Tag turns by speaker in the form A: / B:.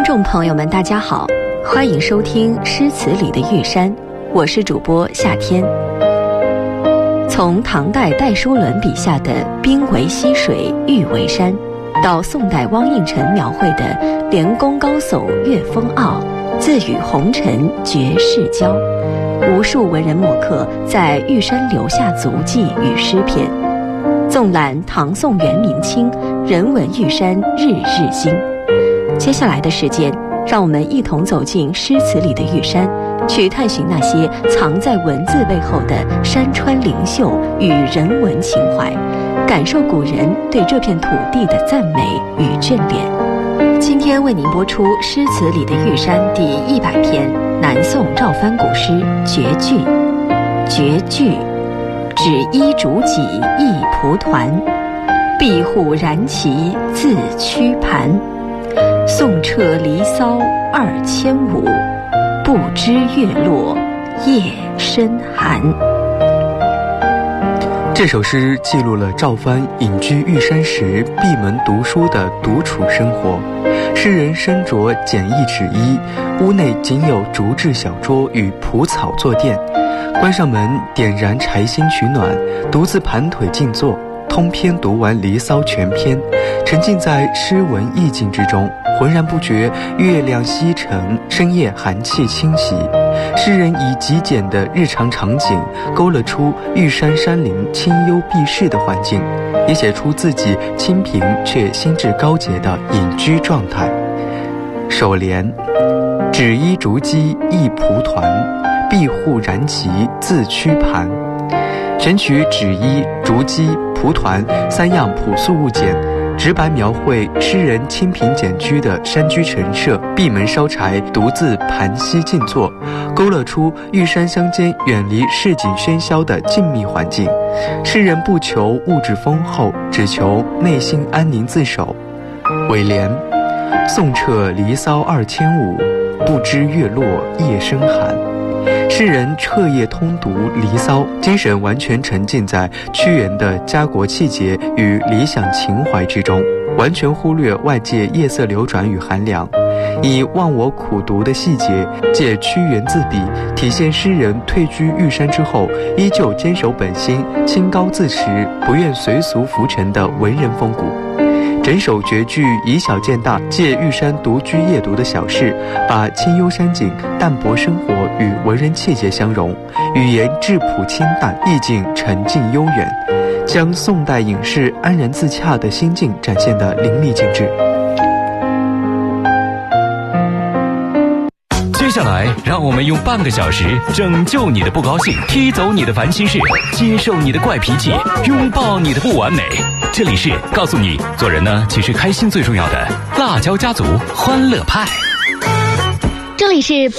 A: 众朋友们大家好，欢迎收听诗词里的玉山，我是主播夏天。从唐代戴叔伦笔下的冰为溪水，玉为山，到宋代汪应辰描绘的连宫高耸月风傲，自与红尘绝世交，无数文人墨客在玉山留下足迹与诗篇。纵览唐宋元明清，人文玉山日日新。接下来的时间，让我们一同走进诗词里的玉山，去探寻那些藏在文字背后的山川灵秀与人文情怀，感受古人对这片土地的赞美与眷恋。今天为您播出诗词里的玉山第100篇南宋赵藩古诗《绝句》。绝句，指衣竹几一蒲团，壁户燃旗自曲盘。宋彻离骚2500，不知月落夜深寒。
B: 这首诗记录了赵藩隐居玉山时闭门读书的独处生活。诗人身着简易纸衣，屋内仅有竹制小桌与蒲草坐垫，关上门，点燃柴薪取暖，独自盘腿静坐，通篇读完《离骚》全篇，沉浸在诗文意境之中，浑然不觉月亮西沉，深夜寒气侵袭。诗人以极简的日常场景勾勒出玉山山林清幽避世的环境，也写出自己清贫却心智高洁的隐居状态。首联，纸衣竹几一蒲团，壁户燃旗自曲盘。选取纸衣、竹几、蒲团3样朴素物件，直白描绘诗人清贫简居的山居陈设，闭门烧柴，独自盘膝静坐，勾勒出玉山乡间远离市井喧嚣的静谧环境。诗人不求物质丰厚，只求内心安宁自守。尾联，宋彻离骚2500，不知月落夜深寒。诗人彻夜通读《离骚》，精神完全沉浸在屈原的家国气节与理想情怀之中，完全忽略外界夜色流转与寒凉，以忘我苦读的细节，借屈原自比，体现诗人退居玉山之后依旧坚守本心，清高自持，不愿随俗浮沉的文人风骨。整首绝句以小见大，借玉山独居夜读的小事，把清幽山景、淡泊生活与文人气节相融，语言质朴清淡，意境沉静悠远，将宋代隐士安然自洽的心境展现得淋漓尽致。
C: 接下来，让我们用半个小时拯救你的不高兴，踢走你的烦心事，接受你的怪脾气，拥抱你的不完美。这里是告诉你，做人呢，其实开心最重要的辣椒家族欢乐派。
A: 这里是